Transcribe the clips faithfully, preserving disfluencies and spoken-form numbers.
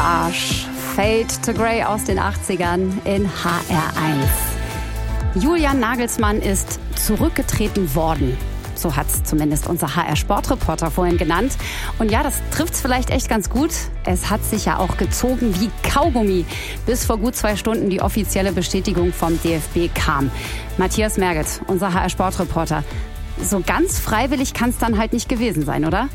Arsch. Fade to Grey aus den achtzigern in H R eins. Julian Nagelsmann ist zurückgetreten worden. So hat es zumindest unser H R-Sportreporter vorhin genannt. Und ja, das trifft's vielleicht echt ganz gut. Es hat sich ja auch gezogen wie Kaugummi, bis vor gut zwei Stunden die offizielle Bestätigung vom D F B kam. Matthias Merget, unser H R-Sportreporter. So ganz freiwillig kann es dann halt nicht gewesen sein, oder?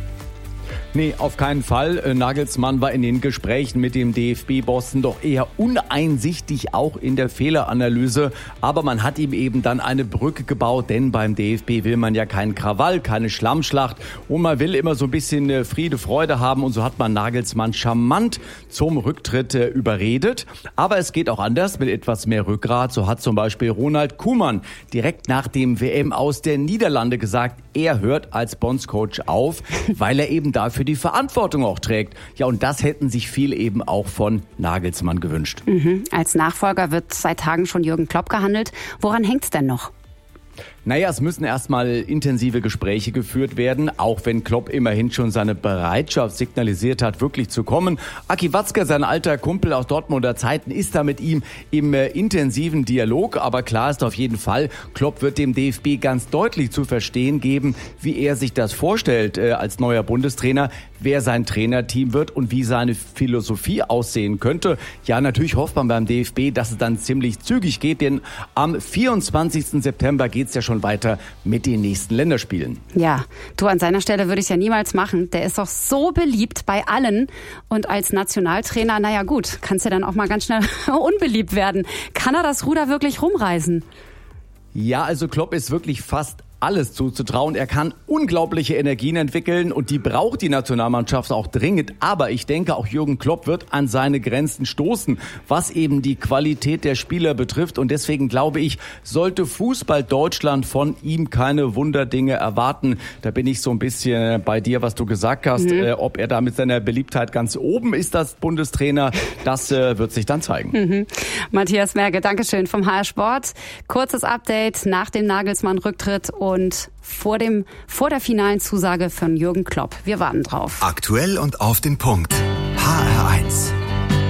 Nee, auf keinen Fall. Nagelsmann war in den Gesprächen mit dem D F B-Bossen doch eher uneinsichtig, auch in der Fehleranalyse. Aber man hat ihm eben dann eine Brücke gebaut, denn beim D F B will man ja keinen Krawall, keine Schlammschlacht. Und man will immer so ein bisschen Friede, Freude haben. Und so hat man Nagelsmann charmant zum Rücktritt überredet. Aber es geht auch anders, mit etwas mehr Rückgrat. So hat zum Beispiel Ronald Koeman direkt nach dem W M aus der Niederlande gesagt, er hört als Bondscoach auf, weil er eben dafür die Verantwortung auch trägt. Ja, und das hätten sich viele eben auch von Nagelsmann gewünscht. Mhm. Als Nachfolger wird seit Tagen schon Jürgen Klopp gehandelt. Woran hängt's denn noch? Naja, es müssen erstmal intensive Gespräche geführt werden, auch wenn Klopp immerhin schon seine Bereitschaft signalisiert hat, wirklich zu kommen. Aki Watzke, sein alter Kumpel aus Dortmunder Zeiten, ist da mit ihm im äh, intensiven Dialog. Aber klar ist auf jeden Fall, Klopp wird dem D F B ganz deutlich zu verstehen geben, wie er sich das vorstellt äh, als neuer Bundestrainer, wer sein Trainerteam wird und wie seine Philosophie aussehen könnte. Ja, natürlich hofft man beim D F B, dass es dann ziemlich zügig geht, denn am vierundzwanzigsten September geht's ja schon weiter mit den nächsten Länderspielen. Ja, du, an seiner Stelle würde ich es ja niemals machen. Der ist doch so beliebt bei allen. Und als Nationaltrainer, naja gut, kannst ja dann auch mal ganz schnell unbeliebt werden. Kann er das Ruder wirklich rumreißen? Ja, also Klopp ist wirklich fast alles zuzutrauen. Er kann unglaubliche Energien entwickeln und die braucht die Nationalmannschaft auch dringend. Aber ich denke, auch Jürgen Klopp wird an seine Grenzen stoßen, was eben die Qualität der Spieler betrifft. Und deswegen glaube ich, sollte Fußball Deutschland von ihm keine Wunderdinge erwarten. Da bin ich so ein bisschen bei dir, was du gesagt hast. Mhm. Äh, ob er da mit seiner Beliebtheit ganz oben ist als Bundestrainer, das äh, wird sich dann zeigen. Mhm. Matthias Merge, Dankeschön vom H R Sport. Kurzes Update nach dem Nagelsmann-Rücktritt und vor dem, vor der finalen Zusage von Jürgen Klopp. Wir warten drauf. Aktuell und auf den Punkt. H R eins.